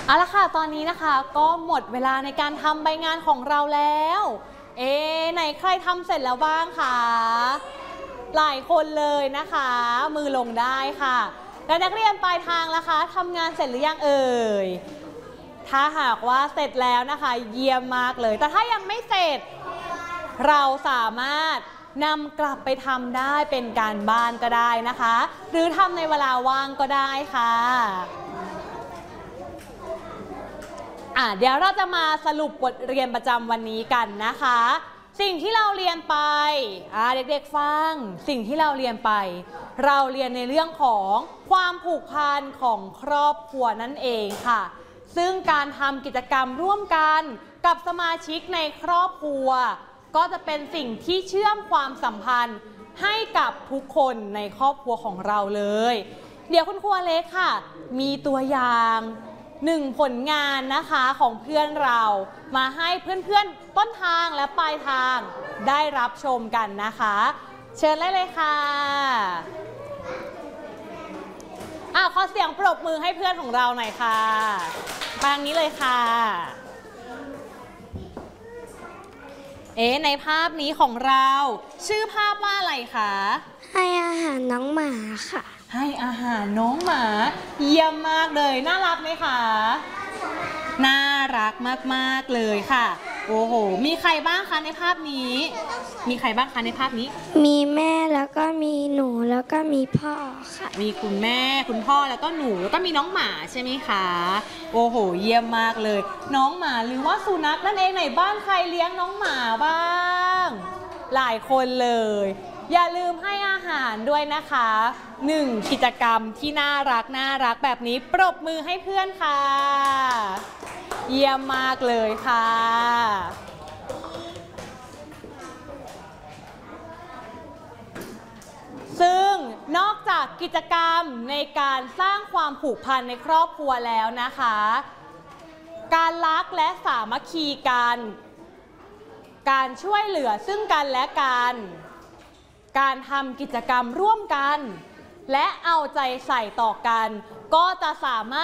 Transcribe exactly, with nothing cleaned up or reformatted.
เอาละค่ะตอนนี้นะคะก็หมดเวลาในการทำใบงานของเราแล้วเอ๊ไหนใครทำเสร็จแล้วบ้างคะหลายคนเลยนะคะมือลงได้ค่ะและนักเรียนปลายทางล่ะคะทำงานเสร็จหรือยังเอ่ยถ้าหากว่าเสร็จแล้วนะคะเยี่ยมมากเลยแต่ถ้ายังไม่เสร็จเราสามารถนำกลับไปทำได้เป็นการบ้านก็ได้นะคะหรือทำในเวลาว่างก็ได้ค่ะอ่ะเดี๋ยวเราจะมาสรุปบทเรียนประจำวันนี้กันนะคะสิ่งที่เราเรียนไปอ่ะเด็กๆฟังสิ่งที่เราเรียนไปเราเรียนในเรื่องของความผูกพันของครอบครัวนั่นเองค่ะซึ่งการทำกิจกรรมร่วมกันกับสมาชิกในครอบครัวก็จะเป็นสิ่งที่เชื่อมความสัมพันธ์ให้กับทุกคนในครอบครัวของเราเลยเดี๋ยวคุณครูเล็กค่ะมีตัวอย่างหนึ่งผลงานนะคะของเพื่อนเรามาให้เพื่อนๆต้นทางและปลายทางได้รับชมกันนะคะเชิญได้เลยค่ะอ่ะขอเสียงปรบมือให้เพื่อนของเราหน่อยค่ะทางนี้เลยค่ะเอ๊ะในภาพนี้ของเราชื่อภาพว่าอะไรคะให้อาหารน้องหมาค่ะให้อาหารน้องหมาเยี่ยมมากเลยน่ารักไหมคะน่ารักมากๆเลยค่ะโอ้โหมีใครบ้างคะในภาพนี้มีใครบ้างคะในภาพนี้มีแม่แล้วก็มีหนูแล้วก็มีพ่อค่ะมีคุณแม่คุณพ่อแล้วก็หนูแล้วก็มีน้องหมาใช่ไหมคะโอ้โหเยี่ยมมากเลยน้องหมาหรือว่าสุนัขนั่นเองไหนบ้านใครเลี้ยงน้องหมาบ้างหลายคนเลยอย่าลืมให้อาหารด้วยนะคะหนึ่งกิจกรรมที่น่ารักน่ารักแบบนี้ปรบมือให้เพื่อนค่ะเยี่ยมมากเลยค่ะซึ่งนอกจากกิจกรรมในการสร้างความผูกพันในครอบครัวแล้วนะคะการรักและสามัคคีกันการช่วยเหลือซึ่งกันและกันการทำกิจกรรมร่วมกันและเอาใจใส่ต่อกันก็จะสามารถ